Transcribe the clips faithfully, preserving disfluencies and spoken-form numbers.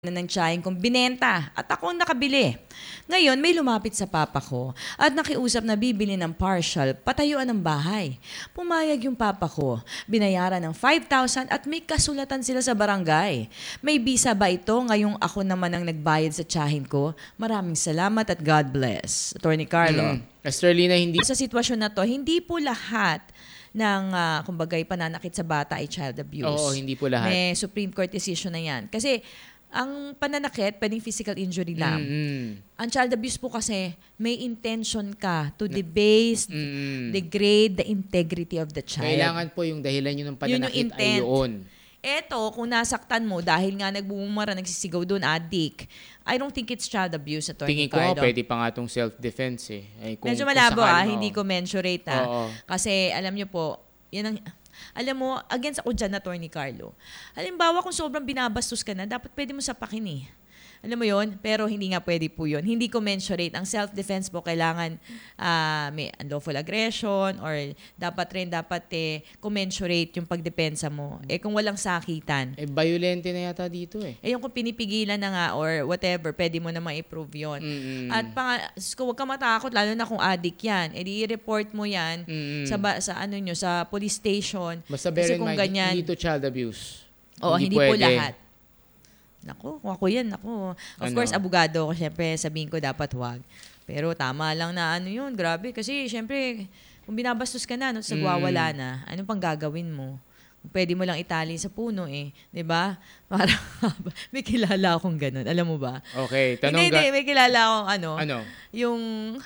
na ng tiyahing kong binenta at ako ang nakabili. Ngayon, may lumapit sa papa ko at nakiusap na bibili ng partial patayuan ng bahay. Pumayag yung papa ko. Binayaran ng five thousand at may kasulatan sila sa barangay. May bisa ba ito ngayong ako naman ang nagbayad sa tiyahin ko? Maraming salamat at God bless. Attorney Carlo. Mm. Estrelina, hindi... Sa sitwasyon na to, hindi po lahat ng, uh, kumbagay, pananakit sa bata ay child abuse. Oo, hindi po lahat. May Supreme Court decision na yan. Kasi, ang pananakit, pwedeng physical injury lang. Mm-hmm. Ang child abuse po kasi, may intention ka to debase, mm-hmm. degrade the integrity of the child. Kailangan po yung dahilan yun ng pananakit ay yun. Eto, kung nasaktan mo dahil nga nagbumara, nagsisigaw doon, adik, I don't think it's child abuse, Attorney Tingin ko nga, Cardo. pwede pa nga itong self-defense eh. Ay, kung, Medyo malabo ah, mo, hindi ko mensurate ah. Oo. Kasi alam nyo po, yan ang, alam mo, against ako dyan, Attorney Carlo. Halimbawa, kung sobrang binabastos ka na, dapat pwede mo sapakin eh. Alam mo yon, pero hindi nga pwede po yun. Hindi commensurate. Ang self-defense po kailangan uh, may unlawful aggression or dapat rin dapat eh, commensurate yung pagdepensa mo. Eh kung walang sakitan. Eh, violente na yata dito eh. Eh yung kung pinipigilan na nga or whatever, pwede mo na ma-approve yun. Mm-hmm. At pang, kung huwag ka matakot, lalo na kung addict yan, eh di i-report mo yan mm-hmm. sa, sa ano nyo, sa police station. Basta bear in mind, ganyan, hindi to child abuse. Oo, hindi, hindi po lahat. Naku, kung ako yan, naku. Of ano? course, abogado ko, syempre, sabihin ko dapat wag. Pero tama lang na ano yun, grabe. Kasi, syempre, kung binabastos ka na, no, sagwawala mm. na, ano pang gagawin mo? Pwede mo lang itali sa puno eh. Diba? Para, may kilala akong ganun. Alam mo ba? Okay, tanong Hindi, ga- hindi, may kilala akong ano. Ano? Yung,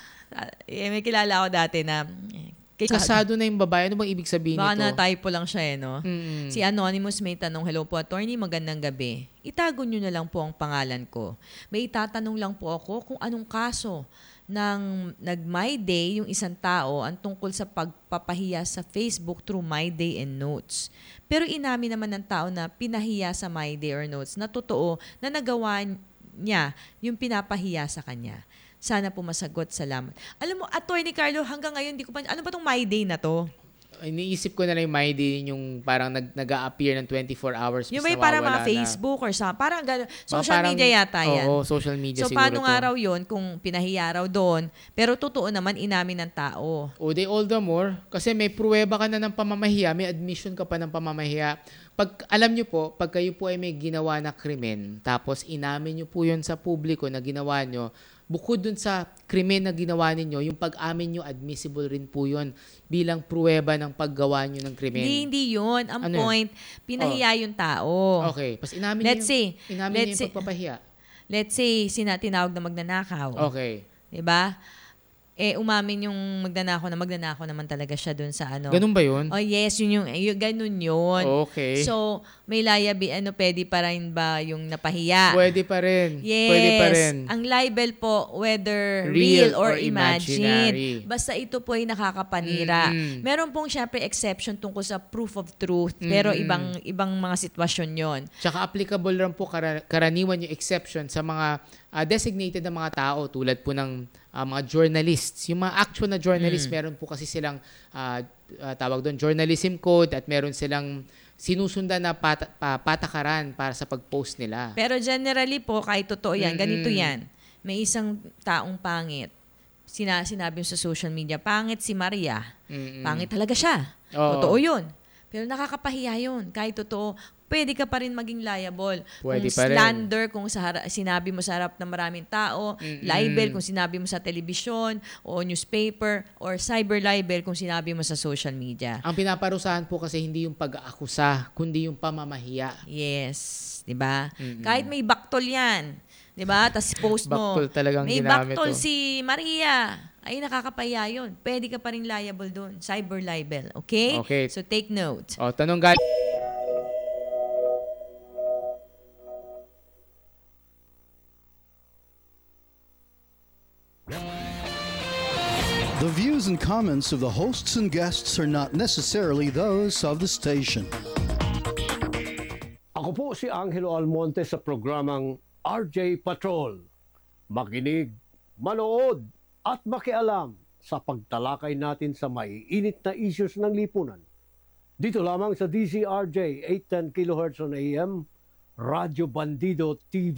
eh, may kilala ako dati na, Kay kasado na yung babae. Ano bang ibig sabihin Baka nito? Baka na-typo lang siya eh, no? Mm-hmm. Si Anonymous may tanong, hello po, attorney, magandang gabi. Itago nyo na lang po ang pangalan ko. May itatanong lang po ako kung anong kaso ng nag-My Day yung isang tao ang tungkol sa pagpapahiya sa Facebook through My Day and Notes. Pero inamin naman ng tao na pinahiya sa My Day or Notes na totoo na nagawa niya yung pinapahiya sa kanya. Sana po masagot. Salamat. Alam mo, Attorney Carlo, hanggang ngayon, di ko pa, ano ba tong My Day na to? Iniisip ko na lang yung My Day, yung parang nag, nag-a-appear ng twenty-four hours. Yung may parang mga Facebook na. Or sa, parang gano'n. Social parang, media yata yan. Oo, social media so, siguro paano to. nga raw yun kung pinahiya raw doon, pero totoo naman inamin ng tao? O, they all the more. Kasi may pruweba ka na ng pamamahiya, may admission ka pa ng pamamahiya. Pag, alam nyo po, pag kayo po ay may ginawa na krimen, tapos inamin nyo po yun sa publiko na ginawa nyo, bukod dun sa krimen na ginawa ninyo, yung pag-amin nyo, admissible rin po yun bilang pruweba ng paggawa nyo ng krimen. Hindi, hindi yun. Ang ano point, yun? pinahiya oh. yung tao. Okay. Pas inamin let's nyo say, yung, inamin let's nyo yung say, pagpapahiya. Let's say, sina, tinawag na magnanakaw. Okay. Diba? Eh, umamin yung magnanakaw na magnanakaw naman talaga siya dun sa ano. Ganun ba yun? Oh, yes. Yun yung, yung ganun yun. Okay. So, may liability, ano, pwede pa rin ba yung napahiya? Pwede pa rin. Yes. Pwede pa rin. Ang libel po, whether Real real, or, or imagined. imaginary. Basta ito po ay nakakapanira. Mm-hmm. Meron pong syempre exception tungkol sa proof of truth, mm-hmm. pero ibang ibang mga sitwasyon yon. Tsaka applicable rin po kara- karaniwan yung exception sa mga uh, designated na mga tao tulad po ng uh, mga journalists. Yung mga actual na journalists, mm. meron po kasi silang uh, uh, tawag doon, journalism code at meron silang sinusundan na pat- pa- patakaran para sa pag-post nila. Pero generally po, kahit totoo yan, mm-hmm. ganito yan. May isang taong pangit. Sina- sinabi mo sa social media, pangit si Maria. Mm-hmm. Pangit talaga siya. Oo. Totoo yun. Pero nakakapahiya yun. Kahit totoo, pwede ka pa rin maging liable. Pwede kung pa rin. slander, kung sa hara- sinabi mo sa harap ng maraming tao, mm-hmm. libel kung sinabi mo sa telebisyon o newspaper, or cyber libel kung sinabi mo sa social media. Ang pinaparusahan po kasi hindi yung pag-aakusa, kundi yung pamamahiya. Yes. Diba? Mm-hmm. Kahit may baktol yan. Diba? Tapos post mo, baktol talagang may ginamit baktol to. si Maria. Ay, nakakapahiya yun. Pwede ka pa rin liable doon. Cyber libel. Okay? Okay. So, take note. O, tanong galing. The views and comments of the hosts and guests are not necessarily those of the station. Ako po si Angelo Almonte sa programang R J Patrol. Makinig, manood, at makialam sa pagtalakay natin sa maiinit na issues ng lipunan. Dito lamang sa D Z R J eight ten kilohertz on A M, Radyo Bandido T V.